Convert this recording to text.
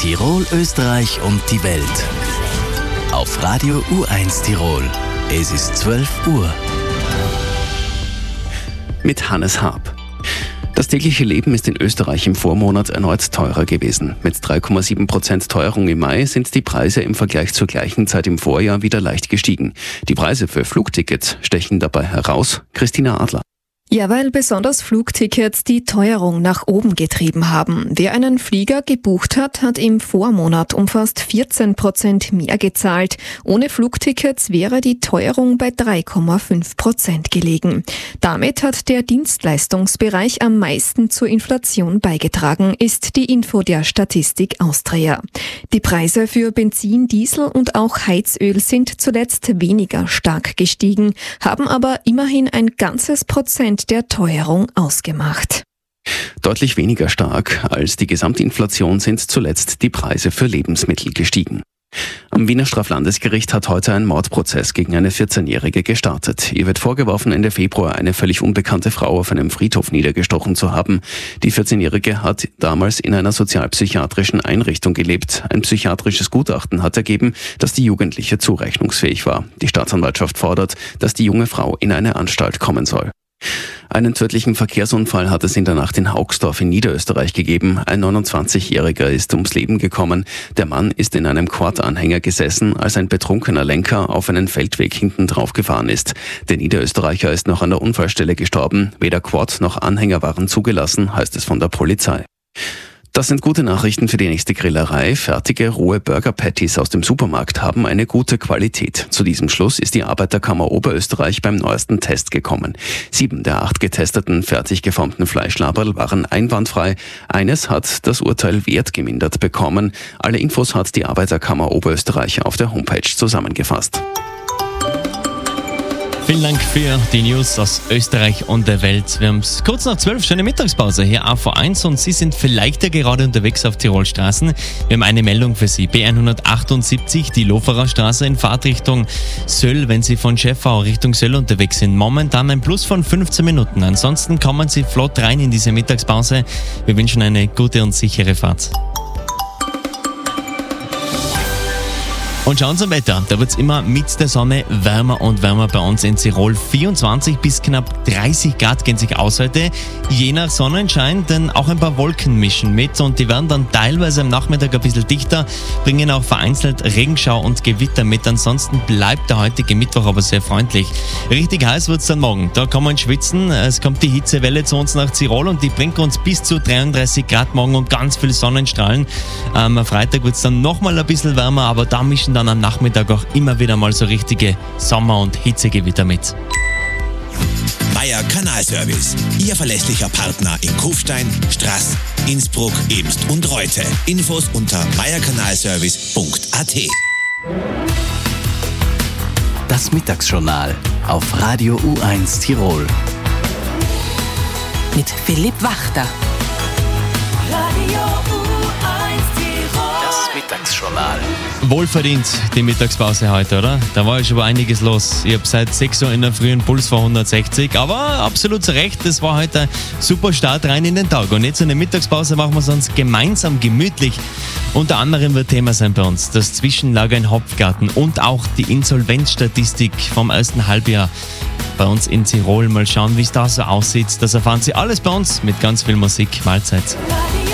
Tirol, Österreich und die Welt. Auf Radio U1 Tirol. Es ist 12 Uhr. Mit Hannes Haab. Das tägliche Leben ist in Österreich im Vormonat erneut teurer gewesen. Mit 3,7% Teuerung im Mai sind die Preise im Vergleich zur gleichen Zeit im Vorjahr wieder leicht gestiegen. Die Preise für Flugtickets stechen dabei heraus. Christina Adler. Ja, weil besonders Flugtickets die Teuerung nach oben getrieben haben. Wer einen Flieger gebucht hat, hat im Vormonat um fast 14% mehr gezahlt. Ohne Flugtickets wäre die Teuerung bei 3,5% gelegen. Damit hat der Dienstleistungsbereich am meisten zur Inflation beigetragen, ist die Info der Statistik Austria. Die Preise für Benzin, Diesel und auch Heizöl sind zuletzt weniger stark gestiegen, haben aber immerhin ein ganzes Prozent der Teuerung ausgemacht. Deutlich weniger stark als die Gesamtinflation sind zuletzt die Preise für Lebensmittel gestiegen. Am Wiener Straflandesgericht hat heute ein Mordprozess gegen eine 14-Jährige gestartet. Ihr wird vorgeworfen, Ende Februar eine völlig unbekannte Frau auf einem Friedhof niedergestochen zu haben. Die 14-Jährige hat damals in einer sozialpsychiatrischen Einrichtung gelebt. Ein psychiatrisches Gutachten hat ergeben, dass die Jugendliche zurechnungsfähig war. Die Staatsanwaltschaft fordert, dass die junge Frau in eine Anstalt kommen soll. Einen tödlichen Verkehrsunfall hat es in der Nacht in Hauxdorf in Niederösterreich gegeben. Ein 29-Jähriger ist ums Leben gekommen. Der Mann ist in einem Quad-Anhänger gesessen, als ein betrunkener Lenker auf einen Feldweg hinten drauf gefahren ist. Der Niederösterreicher ist noch an der Unfallstelle gestorben. Weder Quad noch Anhänger waren zugelassen, heißt es von der Polizei. Das sind gute Nachrichten für die nächste Grillerei. Fertige, rohe Burger-Patties aus dem Supermarkt haben eine gute Qualität. Zu diesem Schluss ist die Arbeiterkammer Oberösterreich beim neuesten Test gekommen. 7 der 8 getesteten, fertig geformten Fleischlaberl waren einwandfrei. Eines hat das Urteil wertgemindert bekommen. Alle Infos hat die Arbeiterkammer Oberösterreich auf der Homepage zusammengefasst. Vielen Dank für die News aus Österreich und der Welt. Wir haben es kurz nach 12, schöne Mittagspause hier AV1 und Sie sind vielleicht ja gerade unterwegs auf Tirolstraßen. Wir haben eine Meldung für Sie. B178, die Loferer Straße in Fahrtrichtung Söll, wenn Sie von Schäffau Richtung Söll unterwegs sind. Momentan ein Plus von 15 Minuten. Ansonsten kommen Sie flott rein in diese Mittagspause. Wir wünschen eine gute und sichere Fahrt. Und schauen zum Wetter, da wird es immer mit der Sonne wärmer und wärmer bei uns in Tirol. 24 bis knapp 30 Grad gehen sich aus heute. Je nach Sonnenschein, denn auch ein paar Wolken mischen mit und die werden dann teilweise am Nachmittag ein bisschen dichter, bringen auch vereinzelt Regenschau und Gewitter mit. Ansonsten bleibt der heutige Mittwoch aber sehr freundlich. Richtig heiß wird es dann morgen, da kann man schwitzen. Es kommt die Hitzewelle zu uns nach Tirol und die bringt uns bis zu 33 Grad morgen und ganz viel Sonnenstrahlen. Am Freitag wird es dann nochmal ein bisschen wärmer, aber da mischen dann am Nachmittag auch immer wieder mal so richtige Sommer- und Hitzegewitter mit. Meier Kanalservice, Ihr verlässlicher Partner in Kufstein, Straß, Innsbruck, Ebst und Reute. Infos unter meierkanalservice.at. Das Mittagsjournal auf Radio U1 Tirol. Mit Philipp Wachter. Das Mittagsjournal. Wohlverdient die Mittagspause heute, oder? Da war ja schon einiges los. Ich habe seit 6 Uhr in der frühen Puls vor 160, aber absolut zu Recht, das war heute ein super Start rein in den Tag. Und jetzt in der Mittagspause machen wir es uns gemeinsam gemütlich. Unter anderem wird Thema sein bei uns das Zwischenlager in Hopfgarten und auch die Insolvenzstatistik vom ersten Halbjahr bei uns in Tirol. Mal schauen, wie es da so aussieht. Das erfahren Sie alles bei uns mit ganz viel Musik. Mahlzeit.